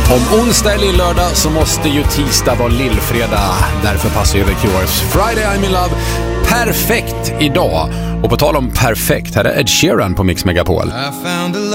Om onsdag är lill-lördag så måste ju tisdag vara lillfredag. Därför passar ju The Cures Friday I'm in Love perfekt idag. Och på tal om perfekt, här är Ed Sheeran på Mix Megapol.